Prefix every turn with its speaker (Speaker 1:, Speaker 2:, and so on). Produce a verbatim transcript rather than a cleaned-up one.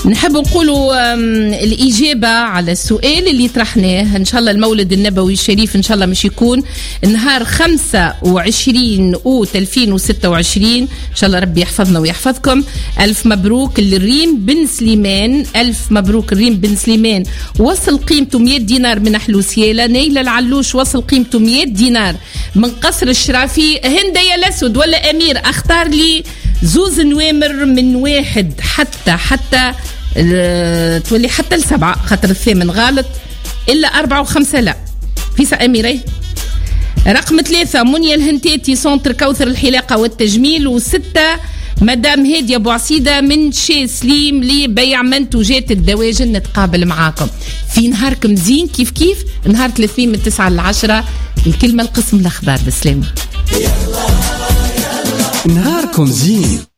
Speaker 1: نحب نقولوا الإجابة على السؤال اللي طرحناه. إن شاء الله المولد النبوي الشريف إن شاء الله مش يكون نهار خمسة وعشرين أوت ألفين وستة وعشرين. إن شاء الله ربي يحفظنا ويحفظكم. ألف مبروك للريم بن سليمان، ألف مبروك الريم بن سليمان وصل قيمته مئة دينار من حلوسيالة. نيلة العلوش وصل قيمته مئة دينار من قصر الشرافي. هندية الأسود ولا أمير اختار لي زوز نوامر من واحد حتى حتى تولي حتى السبعة، خاطر الثامن غلط، إلا أربعة وخمسة لا. فيسا أميري. رقم ثلاثة منيا الهنتاتي سنتر كوثر الحلاقة والتجميل. وستة مدام هادية أبو عصيدة من شي سليم لبيع منتوجات الدواجن. نتقابل معاكم في نهاركم زين كيف كيف نهار ثلاثين من تسعة لعشرة. الكلمة القسم الأخبار. بالسلامة.
Speaker 2: نهاركم زين.